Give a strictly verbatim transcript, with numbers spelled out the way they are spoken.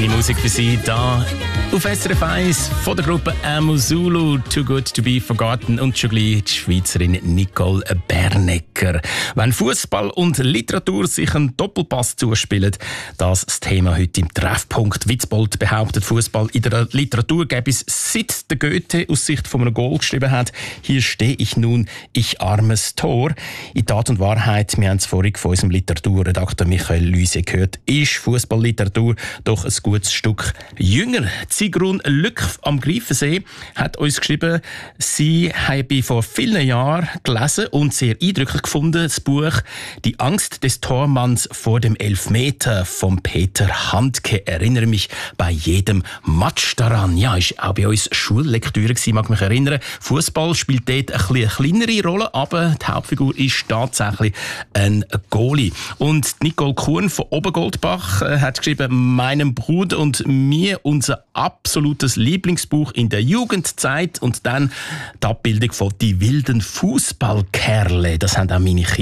Feine Musik für Sie da auf S R F eins von der Gruppe Amazulu, Too Good to Be Forgotten und schon gleich die Schweizerin Nicole Bernecker. Wenn Fußball und Literatur sich einen Doppelpass zuspielen, das ist das Thema heute im Treffpunkt. Witzbold behauptet, Fußball in der Literatur gäbe es, seit der Goethe aus Sicht von einem Goal geschrieben hat. Hier stehe ich nun, ich armes Tor. In Tat und Wahrheit, wir haben es vorhin von unserem Literaturredakteur Michael Lüse gehört, ist Fußballliteratur doch ein gutes Stück jünger. Sigrun Lück am Greifensee hat uns geschrieben, sie habe vor vielen Jahren gelesen und sehr eindrücklich gefunden das Buch «Die Angst des Tormanns vor dem Elfmeter» von Peter Handke. Erinnere mich bei jedem Match daran. Ja, ist auch bei uns Schullektüre gewesen, mag mich erinnern. Fußball spielt dort ein bisschen eine kleinere Rolle, aber die Hauptfigur ist tatsächlich ein Goalie. Und Nicole Kuhn von Obergoldbach hat geschrieben, meinem Bruder und mir unser absolutes Lieblingsbuch in der Jugendzeit und dann die Abbildung von «Die wilden Fußballkerle». Das haben auch meine Kinder